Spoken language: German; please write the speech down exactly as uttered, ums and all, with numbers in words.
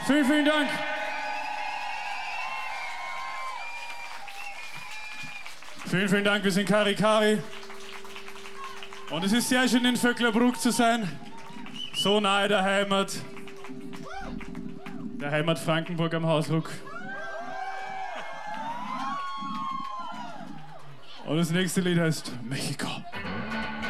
Vielen, vielen Dank. Vielen, vielen Dank, wir sind Kari Kari. Und es ist sehr schön, in Vöcklerbruck zu sein. So nahe der Heimat. Der Heimat Frankenburg am Hausruck. Und das nächste Lied heißt Mexiko.